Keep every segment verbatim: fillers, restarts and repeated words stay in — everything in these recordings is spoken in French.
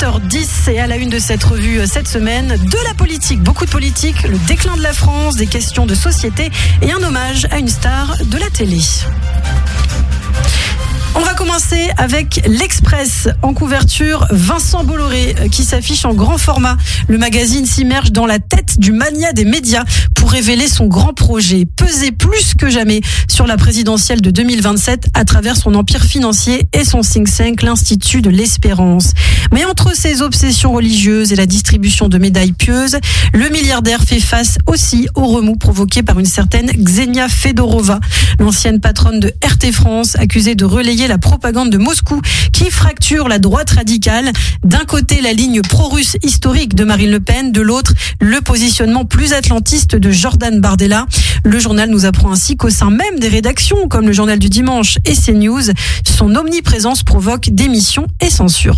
heures dix et à la une de cette revue cette semaine, de la politique, beaucoup de politique, le déclin de la France, des questions de société et un hommage à une star de la télé. On va commencer avec l'Express. En couverture, Vincent Bolloré qui s'affiche en grand format. Le magazine s'immerge dans la tête du mania des médias pour révéler son grand projet. Peser plus que jamais sur la présidentielle de deux mille vingt-sept à travers son empire financier et son think tank, l'Institut de l'Espérance. Mais entre ses obsessions religieuses et la distribution de médailles pieuses, le milliardaire fait face aussi au remous provoqué par une certaine Ksenia Fedorova, l'ancienne patronne de R T France, accusée de relayer la propagande de Moscou qui fracture la droite radicale. D'un côté, la ligne pro-russe historique de Marine Le Pen, de l'autre, le positionnement plus atlantiste de Jordan Bardella. Le journal nous apprend ainsi qu'au sein même des rédactions, comme le Journal du Dimanche et CNews, son omniprésence provoque démission et censure.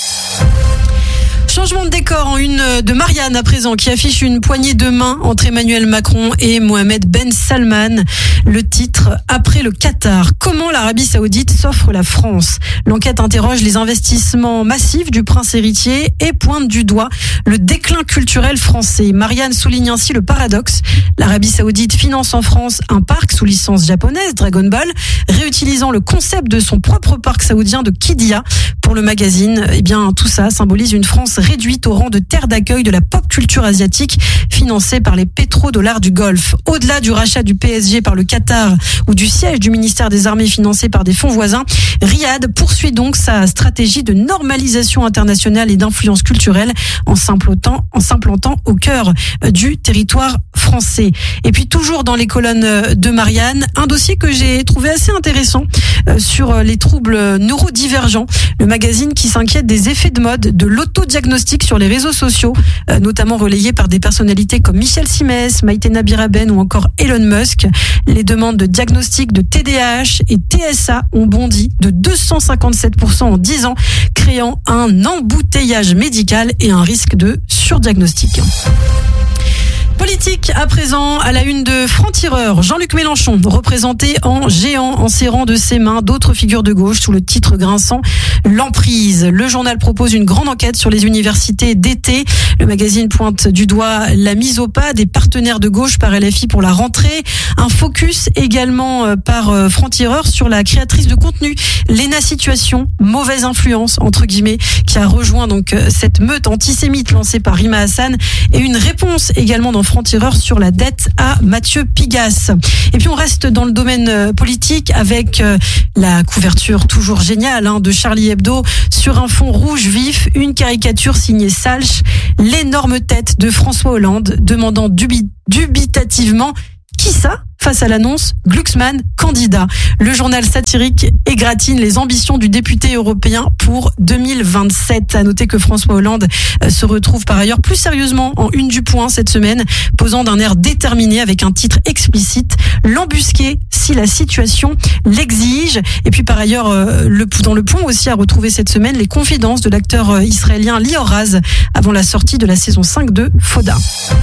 Changement de décor en une de Marianne à présent, qui affiche une poignée de main entre Emmanuel Macron et Mohamed Ben Salman. Le titre, après le Qatar, comment l'Arabie Saoudite s'offre la France. L'enquête interroge les investissements massifs du prince héritier et pointe du doigt le déclin culturel français. Marianne souligne ainsi le paradoxe. L'Arabie Saoudite finance en France un parc sous licence japonaise, Dragon Ball, réutilisant le concept de son propre parc saoudien de Qiddiya. Pour le magazine, eh bien, tout ça symbolise une France réduite au rang de terre d'accueil de la pop culture asiatique financée par les pétrodollars du Golfe. Au-delà du rachat du P S G par le Qatar ou du siège du ministère des Armées financé par des fonds voisins, Riyad poursuit donc sa stratégie de normalisation internationale et d'influence culturelle en s'implantant, en s'implantant au cœur du territoire français. Et puis toujours dans les colonnes de Marianne, un dossier que j'ai trouvé assez intéressant sur les troubles neurodivergents. Le magazine qui s'inquiète des effets de mode de l'autodiagnostic sur les réseaux sociaux, notamment relayé par des personnalités comme Michel Simès, Maïté Nabiraben ou encore Elon Musk. Les demandes de diagnostic de T D A H et T S A ont bondi de deux cent cinquante-sept pour cent en dix ans, créant un embouteillage médical et un risque de surdiagnostic. Politique à présent, à la une de Franc-Tireur, Jean-Luc Mélenchon, représenté en géant en serrant de ses mains d'autres figures de gauche sous le titre grinçant L'Emprise. Le journal propose une grande enquête sur les universités d'été. Le magazine pointe du doigt la mise au pas des partenaires de gauche par L F I pour la rentrée. Un focus également par Franc-Tireur sur la créatrice de contenu Léna Situation, mauvaise influence entre guillemets, qui a rejoint donc cette meute antisémite lancée par Rima Hassan, et une réponse également dans Franc-Tireur sur la dette à Mathieu Pigasse. Et puis on reste dans le domaine politique avec la couverture toujours géniale hein, de Charlie Hebdo sur un fond rouge vif, une caricature signée Salch, l'énorme tête de François Hollande demandant dubi- dubitativement qui ça face à l'annonce Glucksmann candidat. Le journal satirique égratigne les ambitions du député européen pour deux mille vingt-sept. À noter que François Hollande se retrouve par ailleurs plus sérieusement en une du Point cette semaine, posant d'un air déterminé avec un titre explicite, l'embusquer si la situation l'exige. Et puis par ailleurs, le, dans le Point aussi à retrouver cette semaine les confidences de l'acteur israélien Lior Raz avant la sortie de la saison cinq de Fauda.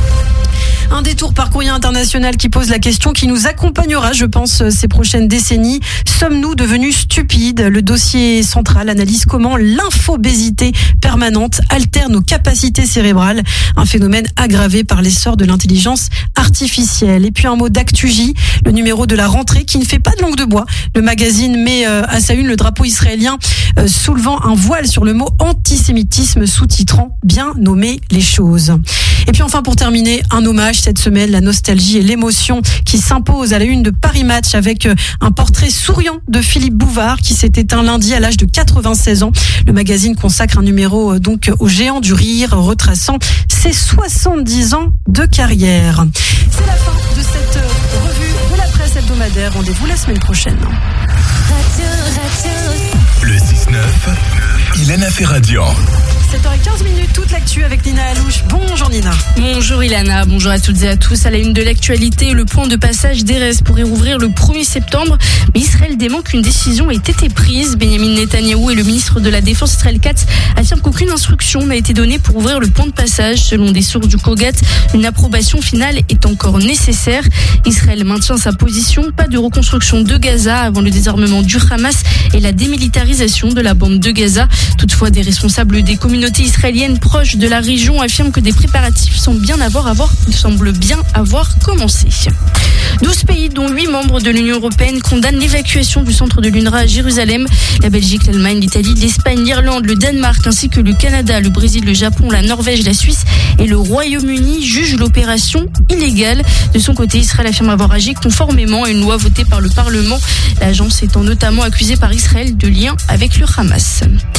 Un détour par courrier international qui pose la question qui nous accompagnera, je pense, ces prochaines décennies. Sommes-nous devenus stupides ? Le dossier central analyse comment l'infobésité permanente altère nos capacités cérébrales, un phénomène aggravé par l'essor de l'intelligence artificielle. Et puis un mot d'ActuJ, le numéro de la rentrée qui ne fait pas de langue de bois. Le magazine met à sa une le drapeau israélien soulevant un voile sur le mot antisémitisme, sous-titrant « Bien nommer les choses ». Et puis enfin pour terminer, un hommage cette semaine, la nostalgie et l'émotion qui s'impose à la une de Paris Match avec un portrait souriant de Philippe Bouvard qui s'est éteint lundi à l'âge de quatre-vingt-seize ans. Le magazine consacre un numéro donc au géant du rire retraçant ses soixante-dix ans de carrière. C'est la fin de cette revue de la presse hebdomadaire. Rendez-vous la semaine prochaine. Le six neuf, Ilana Ferradian. sept heures quinze minutes, toute l'actu avec Nina Alouche. Bonjour Nina. Bonjour Ilana, bonjour à toutes et à tous. À la une de l'actualité, le point de passage d'Erez pourrait rouvrir le premier septembre. Mais Israël dément qu'une décision ait été prise. Benjamin Netanyahou et le ministre de la Défense Israël Katz affirment qu'aucune instruction n'a été donnée pour ouvrir le point de passage. Selon des sources du Kogat, une approbation finale est encore nécessaire. Israël maintient sa position. Pas de reconstruction de Gaza avant le désarmement du Hamas et la démilitarisation de la bande de Gaza. Toutefois, des responsables des communautés communauté israélienne proche de la région affirme que des préparatifs semblent bien avoir, avoir, semblent bien avoir commencé. douze pays, dont huit membres de l'Union européenne, condamnent l'évacuation du centre de l'UNRWA à Jérusalem. La Belgique, l'Allemagne, l'Italie, l'Espagne, l'Irlande, le Danemark, ainsi que le Canada, le Brésil, le Japon, la Norvège, la Suisse et le Royaume-Uni jugent l'opération illégale. De son côté, Israël affirme avoir agi conformément à une loi votée par le Parlement. L'agence étant notamment accusée par Israël de lien avec le Hamas.